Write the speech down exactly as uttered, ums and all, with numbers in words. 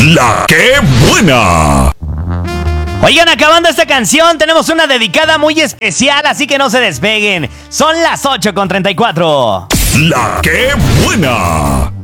La que buena. Oigan, acabando esta canción, tenemos una dedicada muy especial, así que no se despeguen. Son las ocho con treinta y cuatro. La que buena.